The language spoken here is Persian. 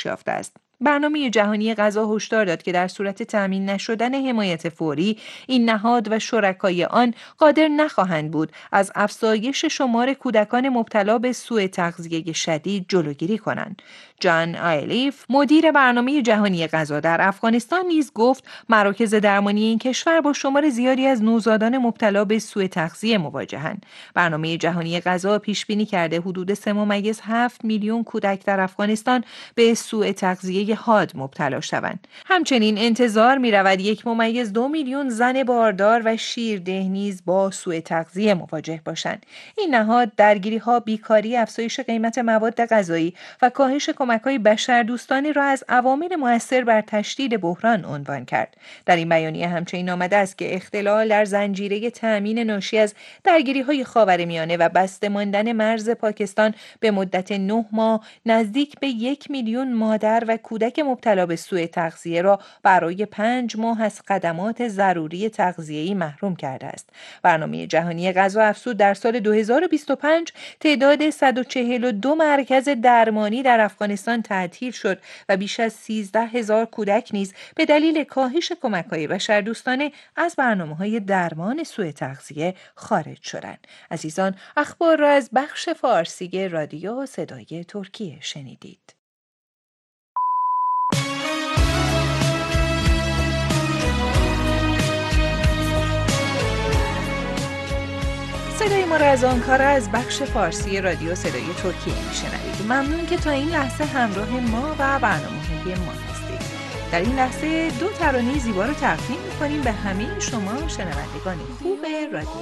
افزایش یافته است. برنامه جهانی غذا هشدار داد که در صورت تامین نشدن حمایت فوری، این نهاد و شرکای آن قادر نخواهند بود از افزایش شمار کودکان مبتلا به سوء تغذیه شدید جلوگیری کنند. جان آیلیف، مدیر برنامه جهانی غذا در افغانستان، نیز گفت مراکز درمانی این کشور با شمار زیادی از نوزادان مبتلا به سوء تغذیه مواجهند. برنامه جهانی غذا پیش بینی کرده حدود 3.7 میلیون کودک در افغانستان به سوء تغذیه حاد مبتلا شوند. همچنین انتظار می رود 1.2 میلیون زن باردار و شیرده نیز با سوء تغذیه مواجه باشند. این نهاد درگیری‌ها، بیکاری، افزایش قیمت مواد غذایی و کاهش کمک‌های بشردوستانه را از عوامل مؤثر بر تشدید بحران عنوان کرد. در این بیانیه همچنین آمده است که اختلال در زنجیره تأمین ناشی از درگیری‌های خاورمیانه و بسته ماندن مرز پاکستان به مدت 9 ماه نزدیک به 1 میلیون مادر و کودک مبتلا به سوء تغذیه را برای 5 ماه از خدمات ضروری تغذیه‌ای محروم کرده است. برنامه جهانی غذا افزود در سال 2025 تعداد 142 مرکز درمانی در افغانستان تعطیل شد و بیش از 13,000 کودک نیز به دلیل کاهش کمک‌های بشردوستانه از برنامه‌های درمان سوء تغذیه خارج شدند. عزیزان، اخبار را از بخش فارسی رادیو صدای ترکیه شنیدید. صدای ما را از آنکارا از بخش فارسی رادیو صدای ترکیه میشنوید. ممنون که تا این لحظه همراه ما و برنامه‌های ما هستید. در این لحظه 2 ترانه زیبا رو تقدیم می‌کنیم به همه شما شنوندگان خوب رادیو